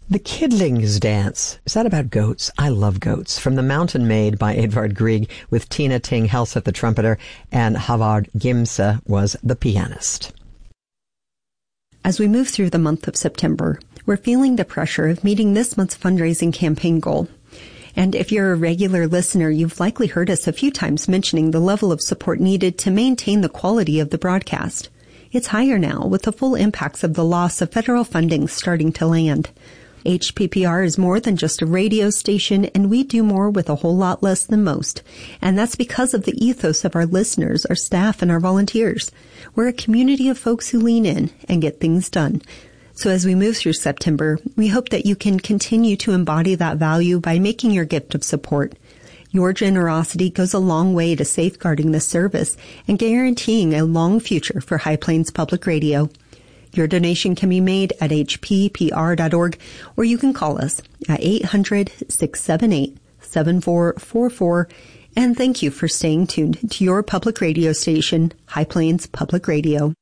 The Kidling's Dance. Is that about goats? I love goats. From The Mountain Maid by Edvard Grieg with Tina Ting Helseth the trumpeter and Havard Gimse was the pianist. As we move through the month of September, we're feeling the pressure of meeting this month's fundraising campaign goal. And if you're a regular listener, you've likely heard us a few times mentioning the level of support needed to maintain the quality of the broadcast. It's higher now, with the full impacts of the loss of federal funding starting to land. HPPR is more than just a radio station, and we do more with a whole lot less than most. And that's because of the ethos of our listeners, our staff, and our volunteers. We're a community of folks who lean in and get things done. So as we move through September, we hope that you can continue to embody that value by making your gift of support. Your generosity goes a long way to safeguarding this service and guaranteeing a long future for High Plains Public Radio. Your donation can be made at hppr.org, or you can call us at 800-678-7444. And thank you for staying tuned to your public radio station, High Plains Public Radio.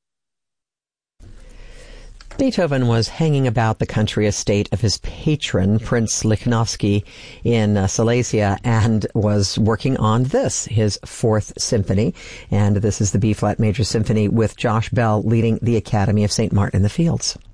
Beethoven was hanging about the country estate of his patron, Prince Lichnowsky, in Silesia, and was working on this, his Fourth Symphony. And this is the B-flat Major Symphony with Josh Bell leading the Academy of St. Martin in the Fields.